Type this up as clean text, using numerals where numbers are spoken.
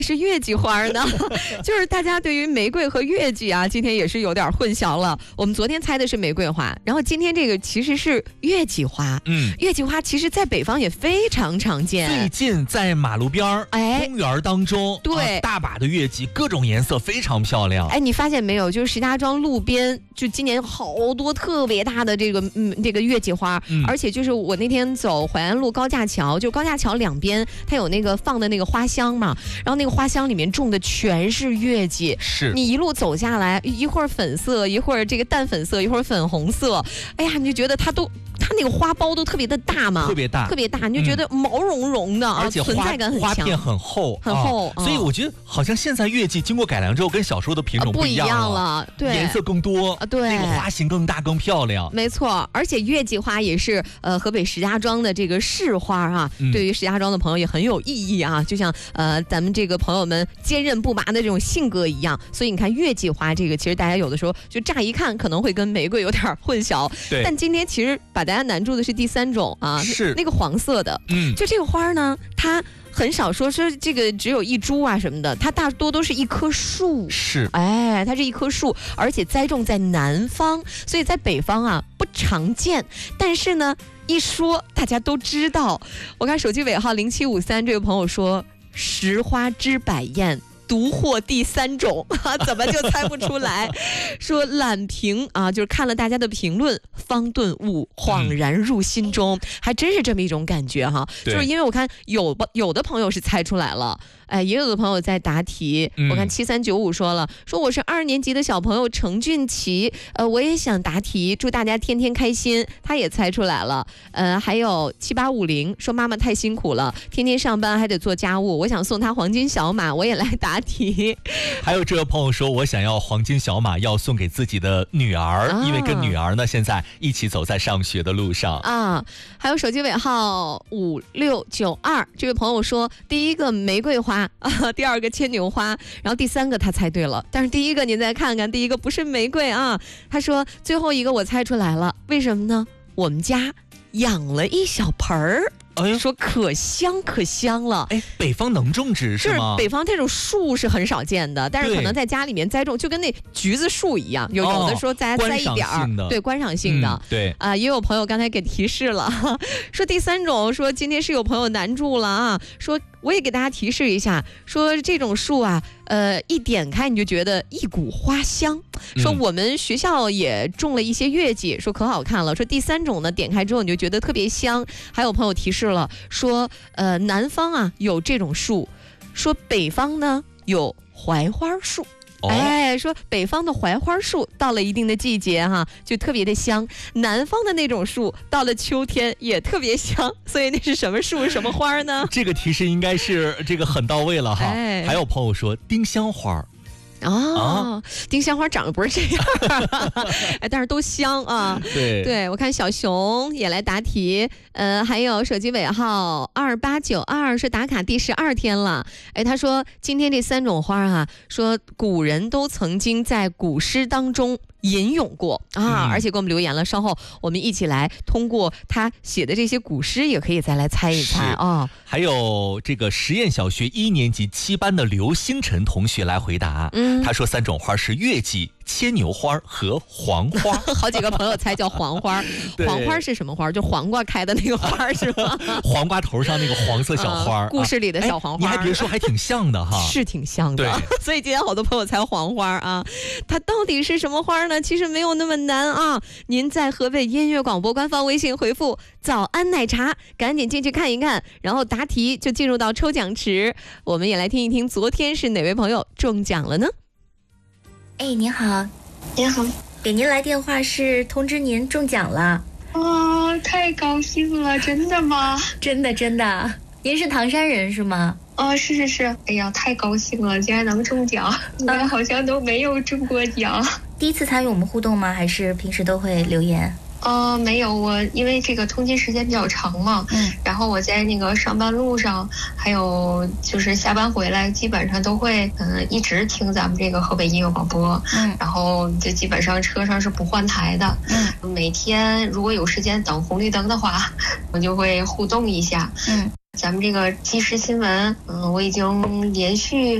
是月季花呢？就是大家对于玫瑰和月季啊，今天也是有点混淆了。我们昨天猜的是玫瑰花，然后今天这个其实是月季花。月季花其实在北方也非常常见。 最近在马路边公园当中， 对， 大把的月季，各种颜色，非常漂亮。 你发现没有？就是石家庄路边，就今年好多特别大的这个月季花，而且就是我那天走淮安路高架桥，就高架桥两边它有那个放的那个花香嘛，然后那个花香里面种的全是月季， 是你一路走下来，一会儿粉色，一会儿这个淡粉色，一会儿粉红色，哎呀，你就觉得它那个花苞都特别的大嘛， 特别大， 你就觉得毛茸茸的而且存在感很强， 花片很厚，所以我觉得好像现在月季经过改良之后，跟小时候的品种不一样了， 对， 颜色更多， 对， 那个花型更大更漂亮， 没错。而且月季花也是河北石家庄的这个市花啊，对于石家庄的朋友也很有意义啊，就像咱们这个朋友们坚韧不拔的这种性格一样。所以你看月季花这个，其实大家有的时候就乍一看可能会跟玫瑰有点混淆， 对。 但今天其实把大家难住的是第三种啊， 是那个黄色的，就这个花呢，它很少说这个只有一株啊什么的，它大多都是一棵树， 是， 它是一棵树，而且栽种在南方，所以在北方啊不常见，但是呢一说大家都知道。我看手机尾号0753这位朋友说，十花知百艳，独获第三种怎么就猜不出来？说懒评啊，就是看了大家的评论，方顿悟，恍然入心中，还真是这么一种感觉哈。就是因为我看有的朋友是猜出来了，也有的朋友在答题。我看7395说了，说我是2年级的小朋友程俊奇，我也想答题，祝大家天天开心。他也猜出来了。还有7850说妈妈太辛苦了，天天上班还得做家务，我想送他黄金小马，我也来答题。 还有这位朋友说，我想要黄金小马，要送给自己的女儿，因为跟女儿呢现在一起走在上学的路上啊。还有手机尾号5692这位朋友说，第一个玫瑰花第二个牵牛花，然后第三个他猜对了，但是第一个您再看看，第一个不是玫瑰啊。他说最后一个我猜出来了，为什么呢？我们家养了一小盆儿。说可香了。 北方能种植是吗？ 北方这种树是很少见的，但是可能在家里面栽种，就跟那橘子树一样，有的说大家栽一点对，观赏性的， 对也有朋友刚才给提示了，说第三种，说今天是有朋友难住了啊，说我也给大家提示一下，说这种树啊，一点开你就觉得一股花香。说我们学校也种了一些月季，说可好看了。说第三种呢，点开之后你就觉得特别香。还有朋友提示了，说南方啊有这种树，说北方呢有槐花树。说北方的槐花树到了一定的季节哈，就特别的香，南方的那种树到了秋天也特别香，所以那是什么树什么花呢？ 这个提示应该是这个很到位了哈。还有朋友说丁香花。 丁香花长得不是这样但是都香啊。对，我看小熊也来答题，还有手机尾号2892是打卡第12天了。他说今天这三种花啊，说古人都曾经在古诗当中吟咏过啊，而且给我们留言了。稍后我们一起来通过他写的这些古诗，也可以再来猜一猜啊。 还有这个实验小学1年级7班的刘星辰同学来回答。他说三种花是月季、牵牛花和黄花。 好几个朋友猜叫黄花。黄花是什么花？就黄瓜开的那个花是吗？ 黄瓜头上那个黄色小花， 故事里的小黄花。 你还别说，还挺像的哈。 是挺像的。所以今天好多朋友猜黄花啊。它到底是什么花呢？其实没有那么难啊。您在河北音乐广播官方微信回复早安奶茶，赶紧进去看一看，然后答题就进入到抽奖池。我们也来听一听昨天是哪位朋友中奖了呢？ 您好。 您好， 给您来电话是通知您中奖了。 太高兴了，真的吗？ 真的。您是唐山人是吗？ 是。哎呀，太高兴了，竟然能中奖，我好像都没有中过奖。 第一次参与我们互动吗？还是平时都会留言？ 没有，我因为这个通勤时间比较长嘛，然后我在那个上班路上，还有就是下班回来，基本上都会一直听咱们这个河北音乐广播，然后就基本上车上是不换台的，每天如果有时间等红绿灯的话，我就会互动一下， 咱们这个即时新闻，我已经连续